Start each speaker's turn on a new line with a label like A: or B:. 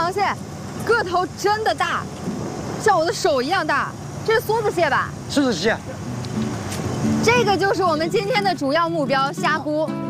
A: 螃蟹，个头真的大，像我的手一样大。这是梭子蟹吧？
B: 狮子蟹。
A: 这个就是我们今天的主要目标——虾菇。